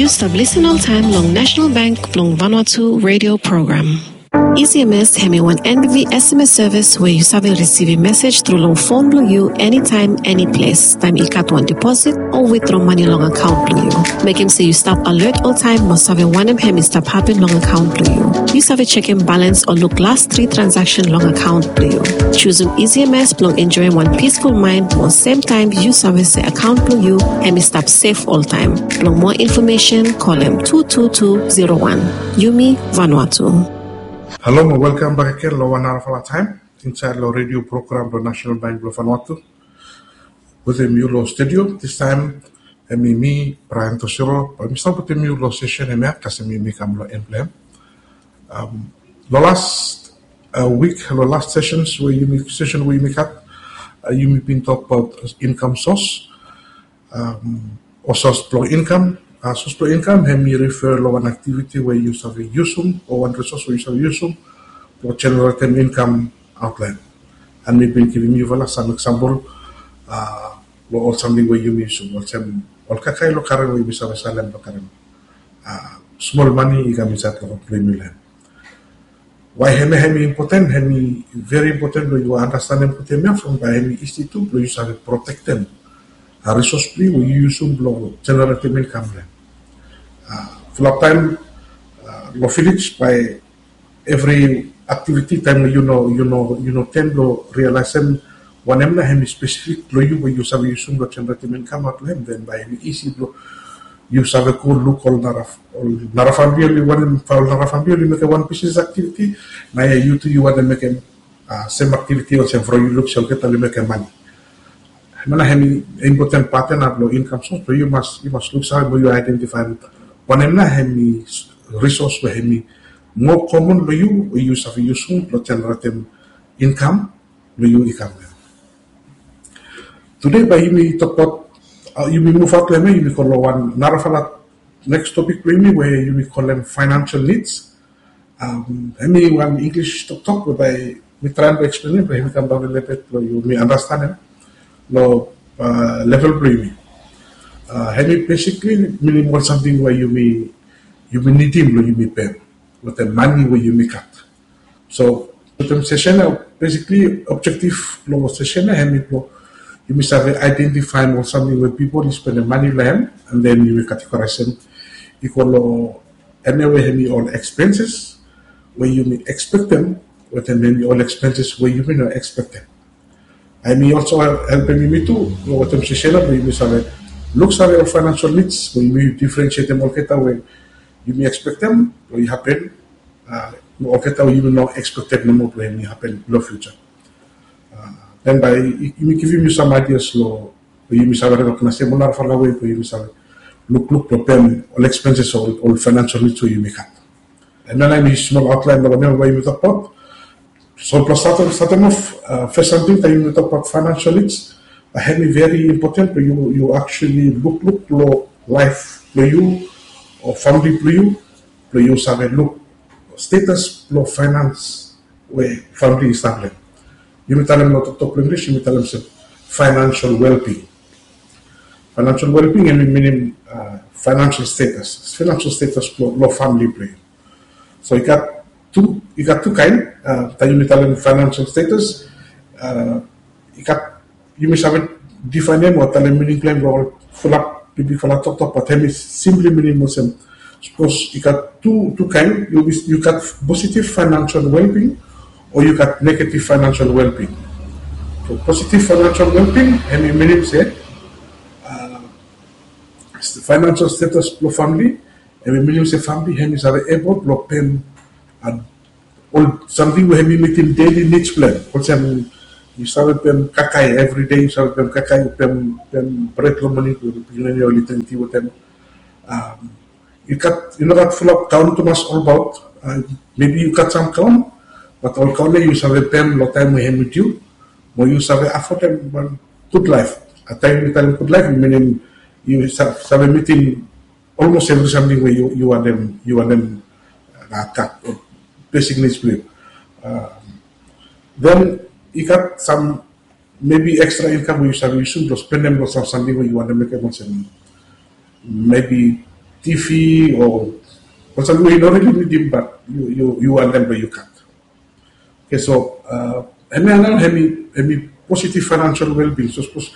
You stop listen all time long National Bank long Vanuatu radio program. EasyMS have one NBV SMS service where you receive a message through long phone blue you anytime, any place. Time you cut one deposit or withdraw money long account blue you. Make him say you stop alert all time must have a one him stop happen long account blue you. You have a checking balance or look last 3 transaction long account blue you. Choosing EasyMS blue enjoying one peaceful mind one same time you service the account blue you and stop safe all time. For more information call him 22201. Yumi Vanuatu. Hello and welcome back again to 1 hour of our time inside the radio program the National Bank of Vanuatu with the Mulo studio. This time me Brian Toshiro but we start with the Mulo session because me come emblem. The last week the last sessions where you make up you been talk about income source or source flow income. Source flow income, we refer to one activity where you have a usum or one resource where you have a usum for generating income outlet. And we've been giving you some example or something where you use or kakai lo karen where you have salem lo karen. Small money you can use that lo million. Why hemi important? Hemi very important when you understand important from by hemi institute lo you have protect them. A resource free we use lo generating income. For time, lo village by every activity time you know tend to realize them one emna hemi specific lo you use have usum lo generating income out them then by easy lo you have a cool look all nara family one nara family make one business activity na you to you want to make same activity or same for you look so get to make money. Mana hemi important pattern of lo income source so you must look how you identify one emna hemi resource where hemi more common lo you use have usum lo generating income lo you income. Today by you talk about you move out to you call one narafala next topic where you call them financial needs. Hemi one English talk whereby we try to explain it but hemi come down a little bit so you may understand it. No level premium. Basically meaning something where you may need him, you may pay, with the money where you may cut. So the session basically objective lo session you must have identified something where people spend the money land and then you will categorize them equal anyway all expenses where you may expect them, but then all expenses where you may not expect them. I may also help me too. What I'm saying, you may look at your financial needs, where you may differentiate them all where you may expect them, or you happen, or you will not expect them no when you happen in the future. Then by you may give you some ideas, where you may recognize them on far away, where you may look them all expenses or all financial needs where you may cut. And then I may small outline of where you talk about. So starting off, first something that you talk about financial needs, very important. You actually look life for you or family for you have a look status for finance where family is traveling. You may tell them not to talk English. You may tell them financial well-being. Financial well-being and meaning financial status. Financial status for family for you. So you got two kind. That you may tell them financial status. You may have it define them or tell them meaning claim or full up top, but them is simply meaning Muslim. Suppose you got two kind. You got positive financial well-being or you got negative financial well-being. So positive financial well-being, and meaning say financial status for family, and meaning say family, and is able to pay and all something we have been meeting daily needs plan. For example, you start them kakai every day. You start them kakai, them bread money to your little tea with them. You got full of count too much all about. Maybe you got some count, but all count you have them lot time we have with you. But you have afford them one good life. At time you tell good life, meaning you have a meeting almost every something where you are them cut. Basic needs for you. Then you got some maybe extra income where you should spend them or something where you want to make a maybe TV or something you don't really need them, but you want them but you can't. Okay, so any positive financial well-being. So suppose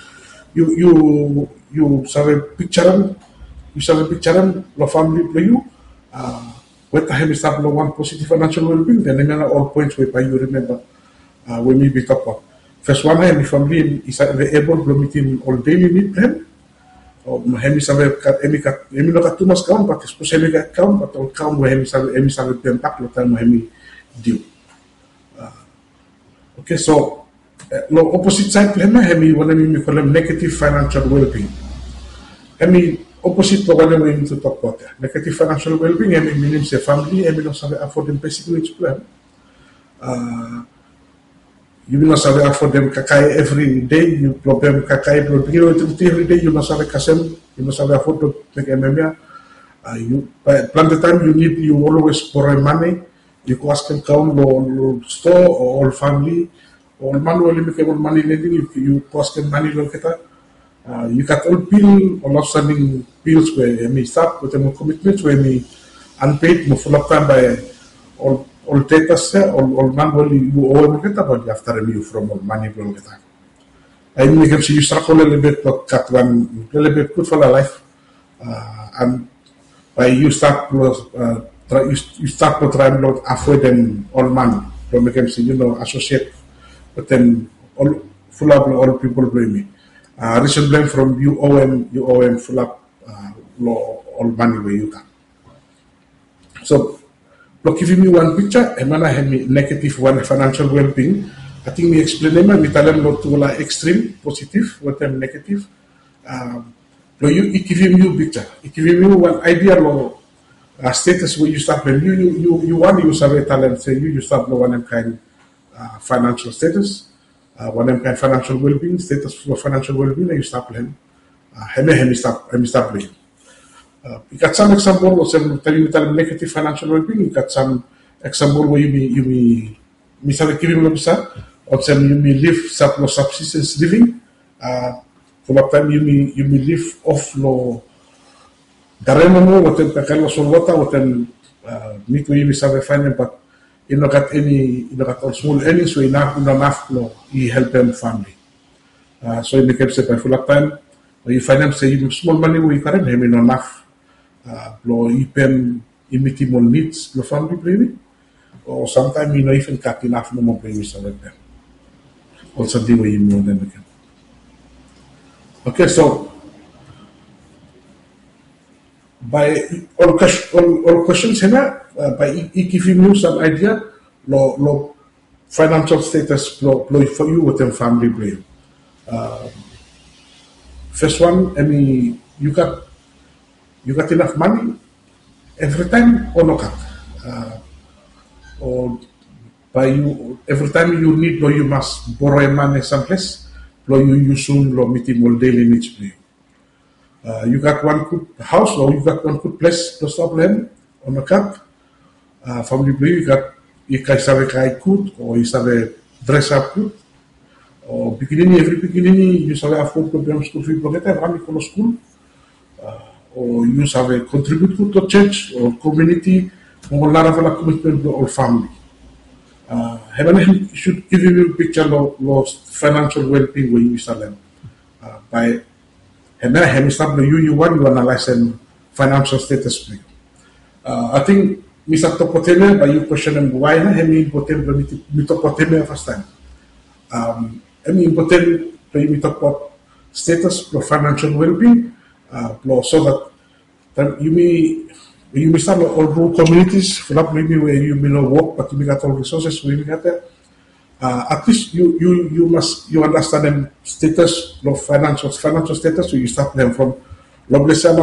you sabe picture lo family play you. When time is up one positive financial well-being, then all points where you remember when we be talk about. First one, my family is able to meet in all daily need them. Hemi sabe hemi no too much count, but especially count, but all count where hemi sabe impact lo time hemi deal. Okay, so lo opposite side hemi when we call them negative financial well-being. Hemi opposite to what we need to talk about. Negative financial well-being hemi means a family hemi no sabe afford them basic needs plan. You will not sabe afford them kakai every day. You problem kakai every day. You not sabe kasem. You not sabe afford to make MMA. You plan the time you need. You always borrow money. You go ask them count or store or all family or manually make all money lending. You ask them money lo kita. You got all bill all outstanding bills where me start with them commitments where me unpaid mo full up time by all data all manually you owe them kita but after review from all money lo kita. I mean you can see you struggle a little bit to cut one a little bit good for the life and by you start you start to try to afford them all money. So we can see associate but then all full up all people blame me. Recent blame from you owe them full up all money where you can. So look, giving you one picture, and when I have negative one financial well-being, I think we explain them and we tell them not to like extreme positive, what them negative. It give you picture. It give you one idea of status where you start when you want to use a talent, say you start know one kind financial status, one kind financial well-being, status for financial well-being, and you start playing. Hemi start playing. You got some example or some telling negative financial well-being. You got some example where you may start giving them or some you may live subsistence living. For that time you may live off lo gareno mo what them kakalo solwata what them meet where you may start finding but you not got all small earnings so enough lo you help them family. So you make them say by for that time you find them say you small money where you can have enough. Lo ipen imitimal needs lo family really or sometimes you know even cut enough no more babies with them or something where you know them again. Okay, so by all questions here by giving you some idea lo financial status lo for you with them family brain. First one you got enough money every time or no cut? Or by you every time you need you must borrow money someplace you use soon meeting all daily needs play. You got one good house or you got one good place to stop them on the cut. Family play you guys have a guy good or you have a dress up good or every beginning you have a full program school fee project run for school. Or you have a contribute to church or community or lot of commitment to our family. Heaven should give you a picture of financial well-being where you start them. By Heaven start you analyze and financial status. I think Mr. Topoteme by you question them why na Heaven important we talk about Topoteme first time. Important we talk about status of financial well-being. So that you may start all rural communities, for that maybe where you may not work, but you may got all resources where you got there. At least you understand them status of financial status, so you start them from